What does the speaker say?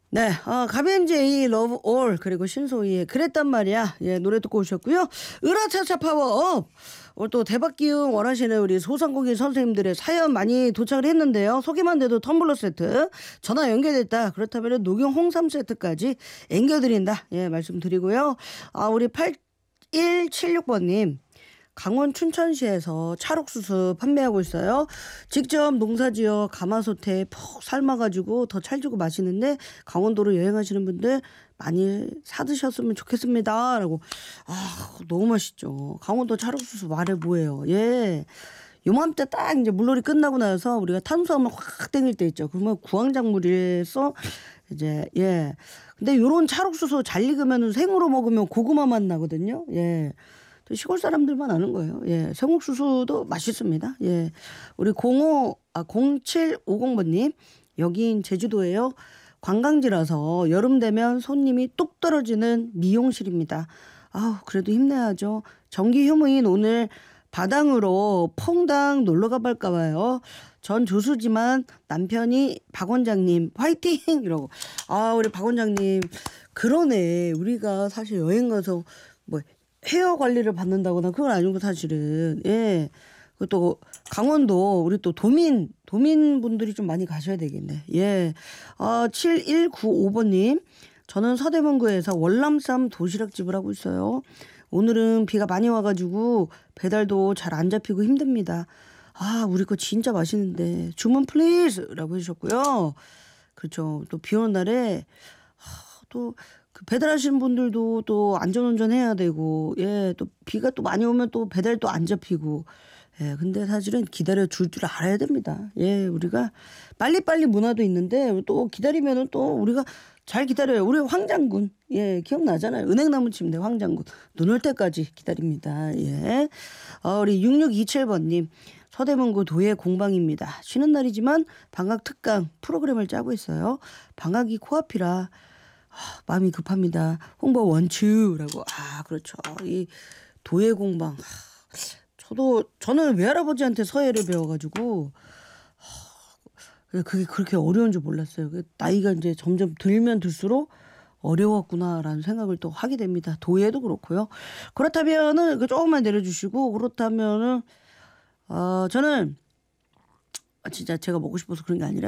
네, 가벤제이 러브 올 그리고 신소희의 그랬단 말이야. 예, 노래 듣고 오셨고요. 으라차차 파워업. 오늘 또 대박 기운 원하시는 우리 소상공인 선생님들의 사연 많이 도착을 했는데요. 소개만 돼도 텀블러 세트 전화 연결됐다. 그렇다면 녹용 홍삼 세트까지 앵겨드린다. 예, 말씀드리고요. 우리 8176번님. 강원 춘천시에서 찰옥수수 판매하고 있어요. 직접 농사지어 가마솥에 푹 삶아가지고 더 찰지고 맛있는데 강원도로 여행하시는 분들 많이 사드셨으면 좋겠습니다. 라고. 너무 맛있죠. 강원도 찰옥수수 말해 뭐예요. 예. 요맘때 딱 이제 물놀이 끝나고 나서 우리가 탄수화물 확 땡길 때 있죠. 그러면 구황작물에서 이제 예. 근데 요런 찰옥수수 잘 익으면 생으로 먹으면 고구마 맛 나거든요. 예. 시골 사람들만 아는 거예요. 예, 생옥수수도 맛있습니다. 예, 우리 0750번님 여긴 제주도예요. 관광지라서 여름 되면 손님이 뚝 떨어지는 미용실입니다. 그래도 힘내야죠. 정기 휴무인 오늘 바당으로 퐁당 놀러 가볼까 봐요. 전 조수지만 남편이 박 원장님 화이팅 이러고. 우리 박 원장님 그러네. 우리가 사실 여행 가서 뭐 헤어 관리를 받는다거나 그건 아니고 사실은. 예. 또 강원도 우리 또 도민 분들이 좀 많이 가셔야 되겠네. 예. 7195번님 저는 서대문구에서 월남쌈 도시락집을 하고 있어요. 오늘은 비가 많이 와가지고 배달도 잘 안 잡히고 힘듭니다. 우리 거 진짜 맛있는데 주문 플리즈 라고 해주셨고요. 그렇죠. 또 비 오는 날에 또 그 배달하시는 분들도 또 안전운전 해야 되고, 예, 또 비가 또 많이 오면 또 배달도 안 잡히고, 예, 근데 사실은 기다려 줄 줄 알아야 됩니다. 예, 우리가 빨리빨리 문화도 있는데 또 기다리면은 또 우리가 잘 기다려요. 우리 황장군, 예, 기억나잖아요. 은행나무 침대 황장군. 눈 올 때까지 기다립니다. 예. 우리 6627번님. 서대문구 도예 공방입니다. 쉬는 날이지만 방학 특강 프로그램을 짜고 있어요. 방학이 코앞이라 마음이 급합니다. 홍보 원추라고. 그렇죠. 이 도예 공방. 저는 외할아버지한테 서예를 배워가지고 그게 그렇게 어려운 줄 몰랐어요. 나이가 이제 점점 들면 들수록 어려웠구나라는 생각을 또 하게 됩니다. 도예도 그렇고요. 그렇다면은 조금만 내려주시고 그렇다면은 저는 진짜 제가 먹고 싶어서 그런 게 아니라